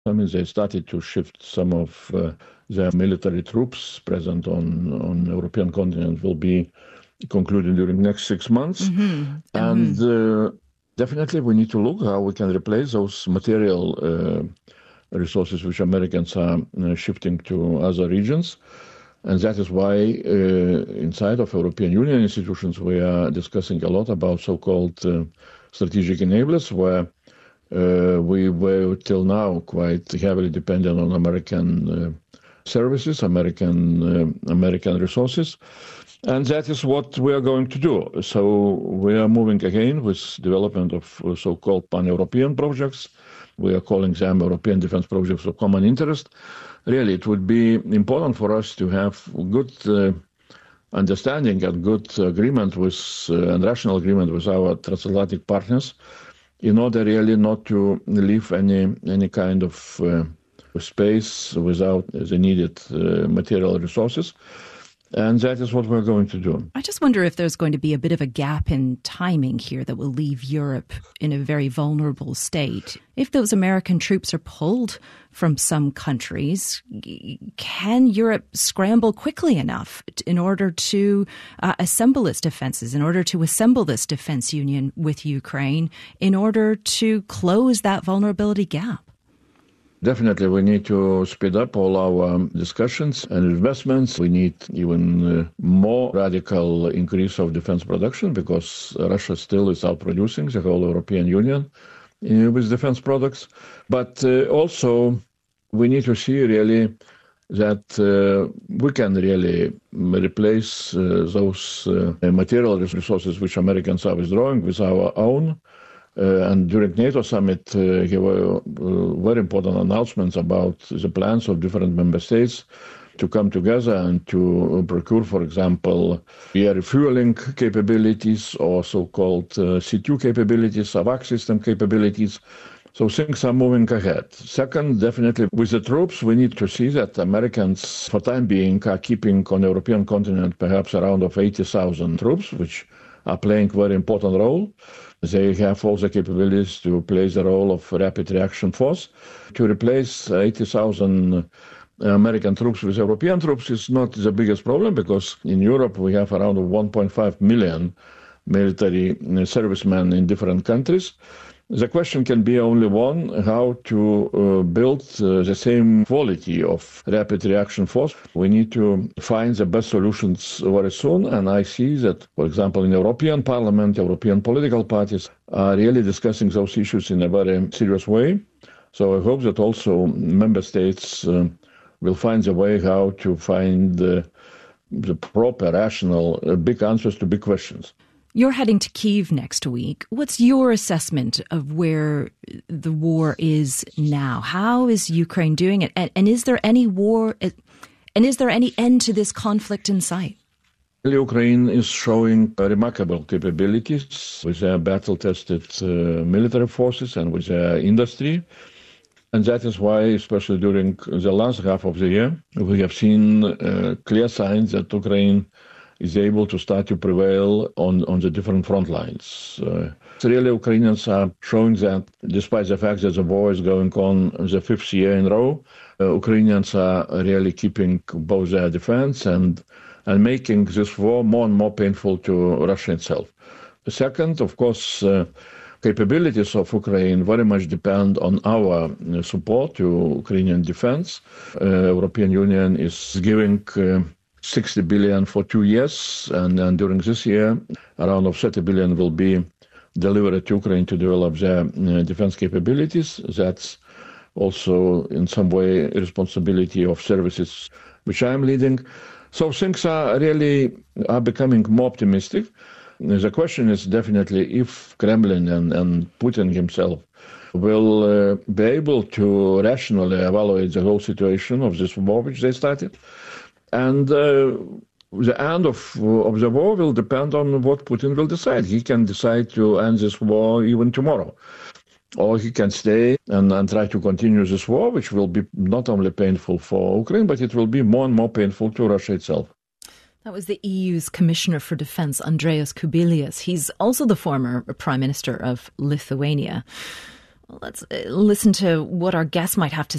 I mean, they started to shift some of their military troops present on European continent will be concluded during the next 6 months. And definitely we need to look how we can replace those material resources which Americans are shifting to other regions. And that is why inside of European Union institutions, we are discussing a lot about so-called strategic enablers, where we were till now quite heavily dependent on American services, American resources. And that is what we are going to do. So we are moving again with development of so-called pan-European projects. We are calling them European defense projects of common interest. Really, it would be important for us to have good understanding and good agreement with and rational agreement with our transatlantic partners in order really not to leave any kind of space without the needed material resources. And that is what we're going to do. I just wonder if there's going to be a bit of a gap in timing here that will leave Europe in a very vulnerable state. If those American troops are pulled from some countries, can Europe scramble quickly enough in order to assemble its defenses, in order to assemble this defense union with Ukraine, in order to close that vulnerability gap? Definitely, we need to speed up all our discussions and investments. We need even more radical increase of defense production because Russia still is outproducing the whole European Union with defense products. But also, we need to see really that we can really replace those material resources which Americans are withdrawing with our own. And during NATO summit, there were very important announcements about the plans of different member states to come together and to procure, for example, air refueling capabilities or so-called C2 capabilities, AVAX system capabilities. So things are moving ahead. Second, definitely with the troops, we need to see that Americans, for time being, are keeping on the European continent perhaps around of 80,000 troops, which are playing a very important role. They have all the capabilities to play the role of rapid reaction force. To replace 80,000 American troops with European troops is not the biggest problem because in Europe we have around 1.5 million military servicemen in different countries. The question can be only one, how to build the same quality of rapid reaction force. We need to find the best solutions very soon, and I see that, for example, in European Parliament, European political parties are really discussing those issues in a very serious way. So I hope that also member states will find a way how to find the proper, rational, big answers to big questions. You're heading to Kyiv next week. What's your assessment of where the war is now? How is Ukraine doing it? And is there any war? And is there any end to this conflict in sight? Ukraine is showing remarkable capabilities with their battle-tested military forces and with their industry. And that is why, especially during the last half of the year, we have seen clear signs that Ukraine is able to start to prevail on the different front lines. So really, Ukrainians are showing that despite the fact that the war is going on the fifth year in a row, Ukrainians are really keeping both their defense and making this war more and more painful to Russia itself. Second, of course, capabilities of Ukraine very much depend on our support to Ukrainian defense. European Union is giving 60 billion for 2 years, and during this year, around 30 billion will be delivered to Ukraine to develop their defense capabilities. That's also in some way a responsibility of services which I'm leading. So things are becoming more optimistic. The question is definitely if Kremlin and Putin himself will be able to rationally evaluate the whole situation of this war which they started. And the end of the war will depend on what Putin will decide. He can decide to end this war even tomorrow. Or he can stay and try to continue this war, which will be not only painful for Ukraine, but it will be more and more painful to Russia itself. That was the EU's Commissioner for Defence, Andrius Kubilius. He's also the former Prime Minister of Lithuania. Let's listen to what our guests might have to